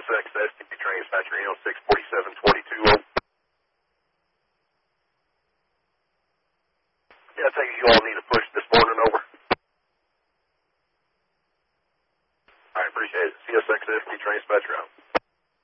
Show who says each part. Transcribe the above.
Speaker 1: CSX STP train dispatcher, 64722. Yeah, I take it you all need a push this morning, over. All right, appreciate it. CSX STP train dispatcher out.